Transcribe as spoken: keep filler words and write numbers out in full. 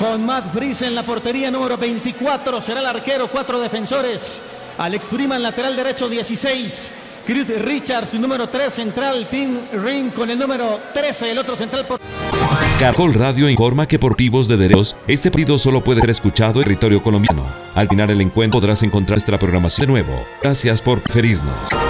Con Matt Freese en la portería número veinticuatro, será el arquero, cuatro defensores. Alex Freeman, lateral derecho, dieciséis. Chris Richards, número tres, central. Tim Ring con el número trece, el otro central. Por... Caracol Radio informa que por motivos de derechos, este partido solo puede ser escuchado en territorio colombiano. Al final el encuentro podrás encontrar nuestra programación de nuevo. Gracias por preferirnos.